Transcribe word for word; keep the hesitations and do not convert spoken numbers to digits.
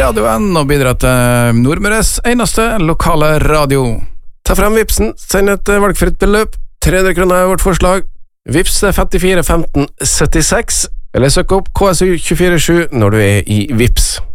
radioen og bidra til Nordmøres eneste lokale radio. Ta frem Vipsen, send et valgfritt beløp. tre hundre kroner er vårt forslag. Vips er femtifire femten syttiseks, eller søk opp K S U to fire sju når du er i Vips.